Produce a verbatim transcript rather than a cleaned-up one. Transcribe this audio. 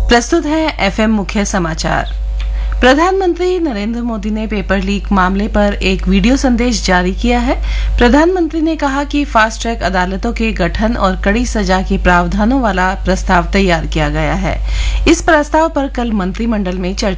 प्रस्तुत है एफएम मुख्य समाचार। प्रधानमंत्री नरेंद्र मोदी ने पेपर लीक मामले पर एक वीडियो संदेश जारी किया है। प्रधानमंत्री ने कहा कि फास्ट ट्रैक अदालतों के गठन और कड़ी सजा के प्रावधानों वाला प्रस्ताव तैयार किया गया है। इस प्रस्ताव पर कल मंत्रिमंडल में चर्चा